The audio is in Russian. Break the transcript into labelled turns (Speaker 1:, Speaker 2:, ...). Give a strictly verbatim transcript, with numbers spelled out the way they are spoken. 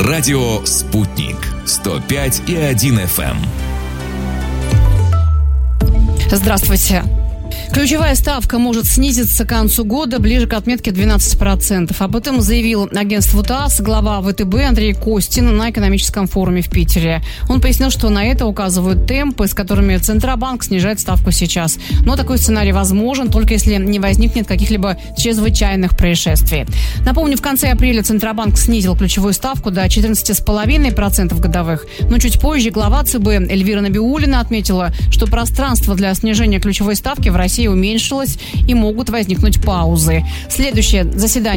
Speaker 1: Радио «Спутник». сто пять и один эф эм.
Speaker 2: Здравствуйте. Ключевая ставка может снизиться к концу года ближе к отметке двенадцать процентов. Об этом заявил агентству ТАСС глава ВТБ Андрей Костин на экономическом форуме в Питере. Он пояснил, что на это указывают темпы, с которыми Центробанк снижает ставку сейчас. Но такой сценарий возможен, только если не возникнет каких-либо чрезвычайных происшествий. Напомню, в конце апреля Центробанк снизил ключевую ставку до четырнадцать целых пять десятых процента годовых. Но чуть позже глава ЦБ Эльвира Набиуллина отметила, что пространство для снижения ключевой ставки в России уменьшилось и могут возникнуть паузы. Следующее заседание